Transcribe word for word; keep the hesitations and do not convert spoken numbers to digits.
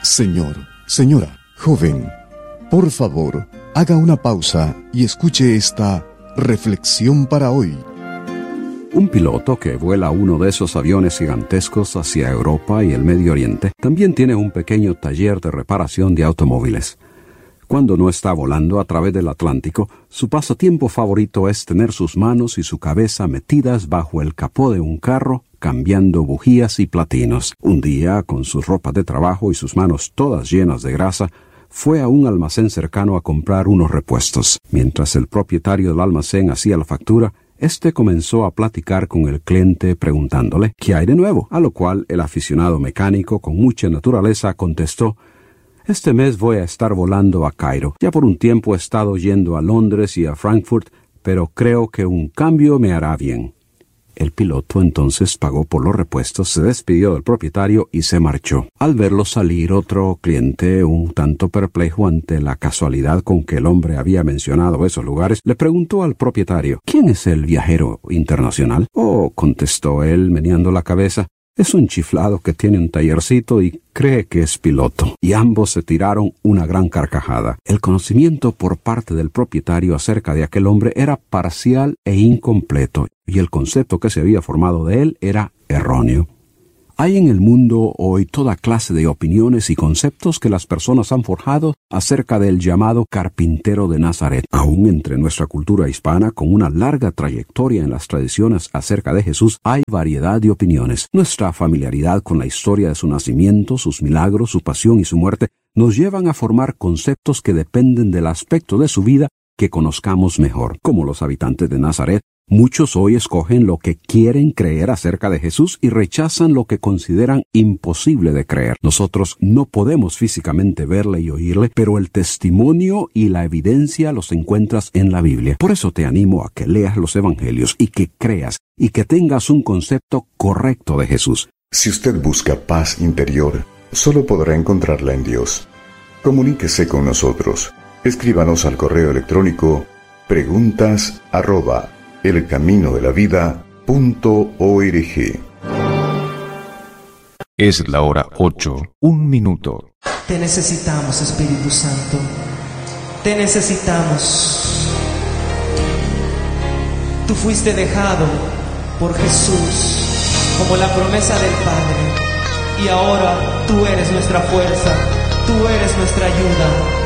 Señor, señora, joven, por favor, haga una pausa y escuche esta reflexión para hoy. Un piloto que vuela uno de esos aviones gigantescos hacia Europa y el Medio Oriente también tiene un pequeño taller de reparación de automóviles. Cuando no está volando a través del Atlántico, su pasatiempo favorito es tener sus manos y su cabeza metidas bajo el capó de un carro, cambiando bujías y platinos. Un día, con sus ropas de trabajo y sus manos todas llenas de grasa, fue a un almacén cercano a comprar unos repuestos. Mientras el propietario del almacén hacía la factura, este comenzó a platicar con el cliente preguntándole ¿qué hay de nuevo? A lo cual el aficionado mecánico, con mucha naturaleza, contestó: «Este mes voy a estar volando a Cairo. Ya por un tiempo he estado yendo a Londres y a Frankfurt, pero creo que un cambio me hará bien». El piloto entonces pagó por los repuestos, se despidió del propietario y se marchó. Al verlo salir, otro cliente, un tanto perplejo ante la casualidad con que el hombre había mencionado esos lugares, le preguntó al propietario: «¿Quién es el viajero internacional?» «Oh», contestó él, meneando la cabeza, «es un chiflado que tiene un tallercito y cree que es piloto». Y ambos se tiraron una gran carcajada. El conocimiento por parte del propietario acerca de aquel hombre era parcial e incompleto, y el concepto que se había formado de él era erróneo. Hay en el mundo hoy toda clase de opiniones y conceptos que las personas han forjado acerca del llamado carpintero de Nazaret. Aún entre nuestra cultura hispana, con una larga trayectoria en las tradiciones acerca de Jesús, hay variedad de opiniones. Nuestra familiaridad con la historia de su nacimiento, sus milagros, su pasión y su muerte nos llevan a formar conceptos que dependen del aspecto de su vida que conozcamos mejor. Como los habitantes de Nazaret, muchos hoy escogen lo que quieren creer acerca de Jesús y rechazan lo que consideran imposible de creer. Nosotros no podemos físicamente verle y oírle, pero el testimonio y la evidencia los encuentras en la Biblia. Por eso te animo a que leas los evangelios y que creas y que tengas un concepto correcto de Jesús. Si usted busca paz interior, solo podrá encontrarla en Dios. Comuníquese con nosotros. Escríbanos al correo electrónico preguntas arroba elcaminodelavida.org. Es la hora ocho, un minuto. Te necesitamos, Espíritu Santo. Te necesitamos. Tú fuiste dejado por Jesús como la promesa del Padre. Y ahora tú eres nuestra fuerza. Tú eres nuestra ayuda.